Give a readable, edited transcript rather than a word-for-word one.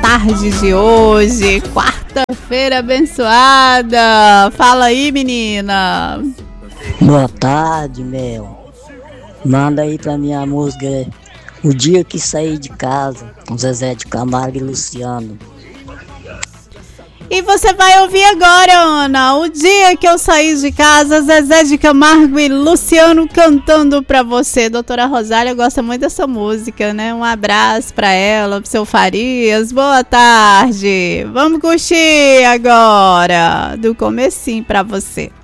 tarde de hoje, quarta-feira abençoada. Fala aí, menina. Boa tarde, Mel. Manda aí pra minha música O Dia Que Saí de Casa, com Zezé de Camargo e Luciano. E você vai ouvir agora, Ana, O Dia Que Eu Saí de Casa, Zezé de Camargo e Luciano cantando pra você. Doutora Rosália gosta muito dessa música, né? Um abraço pra ela, pro seu Farias. Boa tarde. Vamos curtir agora, do comecinho pra você.